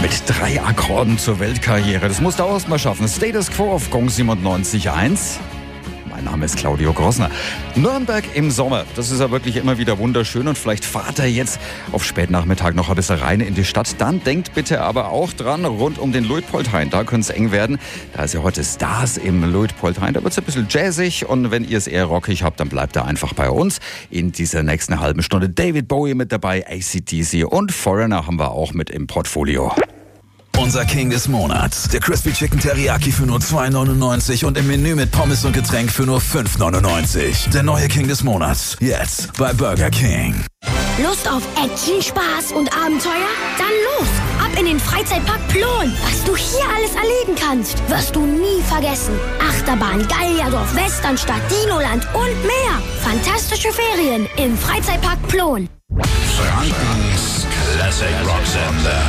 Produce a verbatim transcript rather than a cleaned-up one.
Mit drei Akkorden zur Weltkarriere. Das musst du auch erst mal schaffen. Status Quo auf Gong siebenundneunzig Komma eins. Mein Name ist Claudio Grossner. Nürnberg im Sommer, das ist ja wirklich immer wieder wunderschön. Und vielleicht fahrt ihr jetzt auf Spätnachmittag noch ein bisschen rein in die Stadt. Dann denkt bitte aber auch dran, rund um den Luitpoldhain. Da könnte es eng werden. Da ist ja heute Stars im Luitpoldhain. Da wird es ein bisschen jazzig. Und wenn ihr es eher rockig habt, dann bleibt da einfach bei uns. In dieser nächsten halben Stunde David Bowie mit dabei, A C D C und Foreigner haben wir auch mit im Portfolio. Unser King des Monats. Der Crispy Chicken Teriyaki für nur zwei neunundneunzig und im Menü mit Pommes und Getränk für nur fünf neunundneunzig. Der neue King des Monats. Jetzt bei Burger King. Lust auf Action, Spaß und Abenteuer? Dann los! Ab in den Freizeitpark Plon. Was du hier alles erleben kannst, wirst du nie vergessen. Achterbahn, Gallierdorf, Westernstadt, Dinoland und mehr. Fantastische Ferien im Freizeitpark Plon. Frankens Classic Rock Sender.